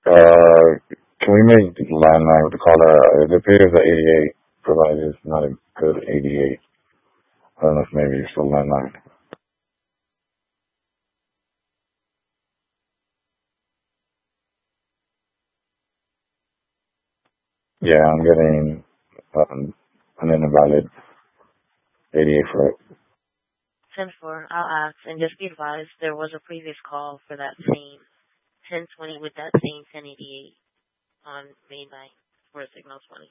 Can we make the landline with the caller? It appears the 88 provider is not a good 88. I don't know if maybe it's the landline. Yeah, I'm getting an invalid 88 for it. 10-4, I'll ask, and just be advised, there was a previous call for that same 1020 with that same 1088 on May 9th for signal 20.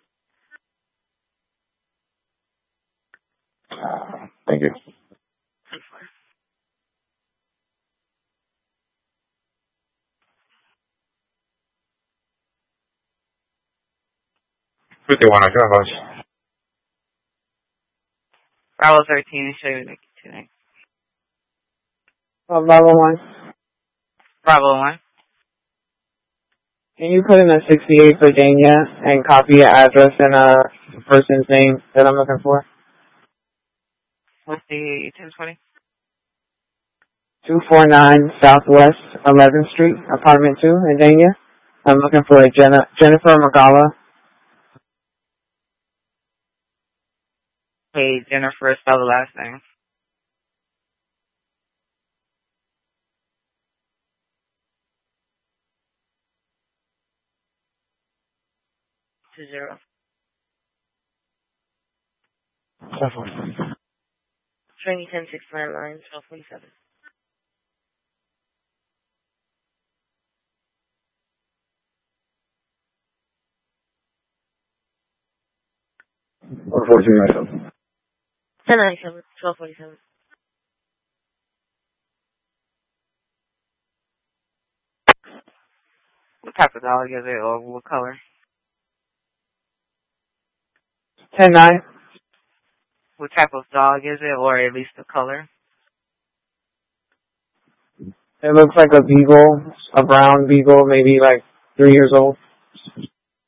Thank you. 10-4. Bravo 13, show you today. Bravo 1. Bravo 1. Can you put in a 68 for Dania and copy an address and a person's name that I'm looking for? What's the 1020? 249 Southwest 11th Street, apartment 2 in Dania. I'm looking for a Jennifer Magala. Hey, Jennifer, spell the last name. To 0. Training 10-6 landline, 1247. Or 1497. 1097, 1247. What type of dog is it, or what color? 10-9. What type of dog is it, or at least the color? It looks like a beagle, a brown beagle, maybe like 3 years old.